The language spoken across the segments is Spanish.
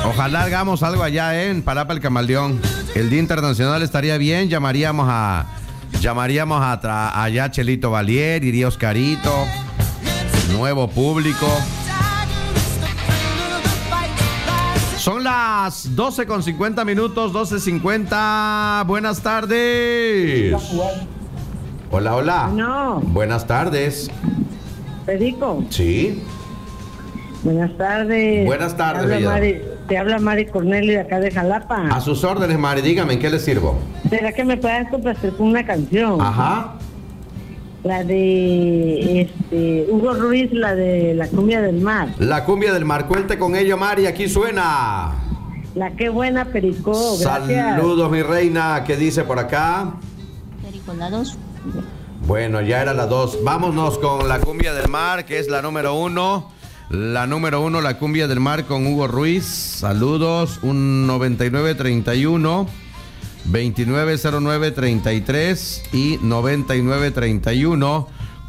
Ojalá hagamos algo allá en Palapa el Camaleón. El Día Internacional estaría bien. Llamaríamos allá Chelito Valier, iría Oscarito. Nuevo público. Son las 12:50 minutos, 12:50. Buenas tardes. Hola, hola. No. Buenas tardes. Federico. Sí. Buenas tardes. Buenas tardes, te habla Mari Cornelio de acá de Jalapa. A sus órdenes, Mari. Dígame, ¿en qué le sirvo? ¿Será que me puedas complacer con una canción? Ajá. La de Hugo Ruiz, la de La Cumbia del Mar. La Cumbia del Mar. Cuente con ello, Mari. Aquí suena. La Qué Buena, Perico. Gracias. Saludos, mi reina. ¿Qué dice por acá? Perico, la 2. Bueno, ya era la 2. Vámonos con La Cumbia del Mar, que es la número 1. La número 1, La Cumbia del Mar con Hugo Ruiz. Saludos. Un 9931 290933 y 9931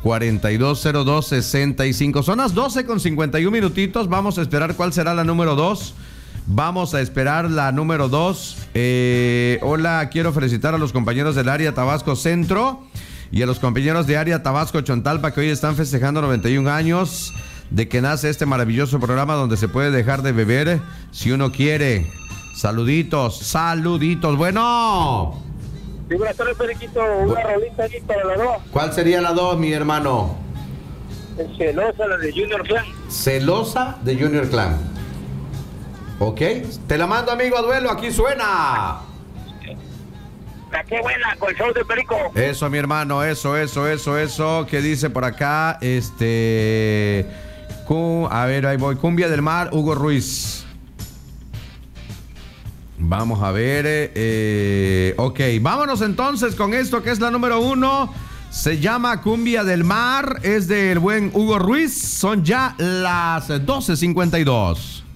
420265. Son las 12:51 minutitos. Vamos a esperar cuál será la número 2. Vamos a esperar la número 2. Hola, quiero felicitar a los compañeros del área Tabasco Centro y a los compañeros de área Tabasco Chontalpa, que hoy están festejando 91 años de que nace este maravilloso programa donde se puede dejar de beber si uno quiere. Saluditos, saluditos. Bueno. Sí, buenas tardes, Periquito. Una rolita aquí para la 2. ¿Cuál sería la 2, mi hermano? Celosa, la de Junior Clan. Celosa de Junior Clan. Ok. Te la mando, amigo, a duelo. Aquí suena. La Qué Buena, con el show de Perico. Eso, mi hermano. Eso. ¿Qué dice por acá? A ver, ahí voy. Cumbia del Mar, Hugo Ruiz. Vamos a ver. Ok, vámonos entonces con esto que es la número 1. Se llama Cumbia del Mar. Es del buen Hugo Ruiz. Son ya las 12:52.